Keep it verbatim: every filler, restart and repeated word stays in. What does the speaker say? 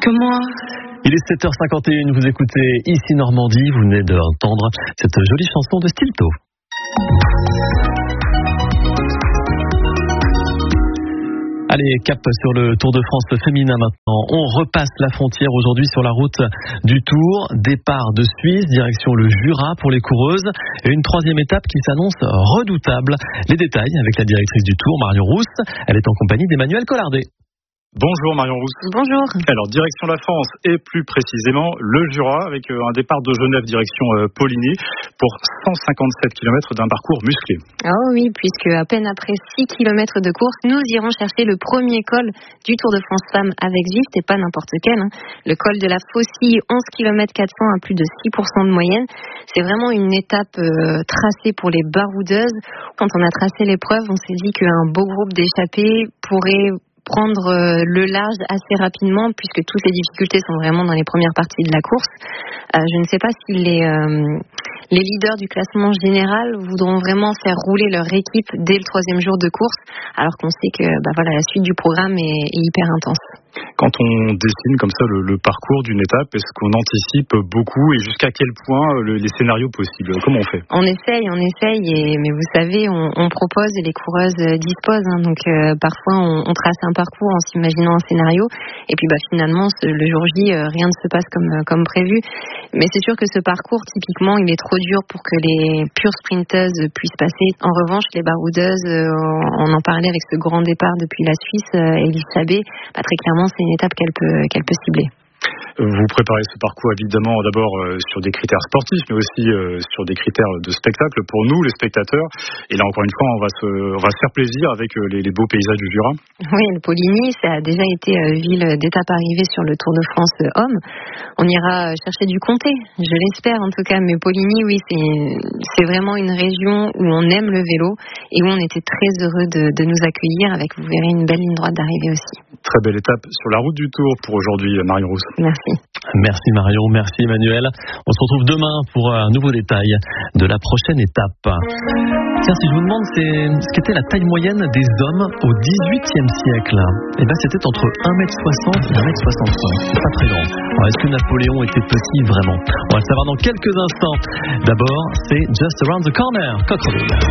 moi. Il est sept heures cinquante et une, vous écoutez Ici Normandie, vous venez d'entendre cette jolie chanson de Stilto. Allez, cap sur le Tour de France féminin maintenant. On repasse la frontière aujourd'hui sur la route du Tour. Départ de Suisse, direction le Jura pour les coureuses. Et une troisième étape qui s'annonce redoutable. Les détails avec la directrice du Tour, Marion Rousse. Elle est en compagnie d'Emmanuel Collardet. Bonjour Marion Rousse. Bonjour. Alors direction la France et plus précisément le Jura avec un départ de Genève direction Poligny pour cent cinquante-sept kilomètres d'un parcours musclé. Oh oui, puisque à peine après six kilomètres de course, nous irons chercher le premier col du Tour de France Femmes avec Zwift et pas n'importe quel. Hein. Le col de la Faucille, onze kilomètres quatre cents à plus de six pour cent de moyenne. C'est vraiment une étape euh, tracée pour les baroudeuses. Quand on a tracé l'épreuve, on s'est dit qu'un beau groupe d'échappées pourrait prendre le large assez rapidement puisque toutes les difficultés sont vraiment dans les premières parties de la course. Euh, je ne sais pas si les, euh, les leaders du classement général voudront vraiment faire rouler leur équipe dès le troisième jour de course alors qu'on sait que bah voilà, la suite du programme est, est hyper intense. Quand on dessine comme ça le, le parcours d'une étape, est-ce qu'on anticipe beaucoup et jusqu'à quel point le, les scénarios possibles? Comment on fait? On essaye, on essaye, et, mais vous savez, on, on propose et les coureuses disposent. Hein, donc euh, parfois on, on trace un parcours en s'imaginant un scénario, et puis bah, finalement le jour J, euh, rien ne se passe comme, comme prévu. Mais c'est sûr que ce parcours, typiquement, il est trop dur pour que les pures sprinteuses puissent passer. En revanche, les baroudeuses, euh, on en parlait avec ce grand départ depuis la Suisse, euh, Elise Sabé, bah, très clairement c'est une étape qu'elle peut, qu'elle peut cibler. Vous préparez ce parcours évidemment d'abord euh, sur des critères sportifs, mais aussi euh, sur des critères de spectacle pour nous, les spectateurs. Et là, encore une fois, on va se, on va se faire plaisir avec euh, les, les beaux paysages du Jura. Oui, le Poligny, ça a déjà été euh, ville d'étape arrivée sur le Tour de France euh, homme. On ira chercher du comté, je l'espère en tout cas. Mais Poligny, oui, c'est, c'est vraiment une région où on aime le vélo et où on était très heureux de, de nous accueillir avec, vous verrez, une belle ligne droite d'arrivée aussi. Très belle étape sur la route du Tour pour aujourd'hui, Marion Rousse. Merci. Merci Marion, merci Emmanuel. On se retrouve demain pour un nouveau détail de la prochaine étape. Tiens, si je vous demande c'est ce qu'était la taille moyenne des hommes au dix-huitième siècle, eh ben c'était entre un mètre soixante et un mètre soixante-cinq. C'est pas très grand. Alors, est-ce que Napoléon était petit vraiment? On va le savoir dans quelques instants. D'abord, c'est Just Around the Corner, Cockroach.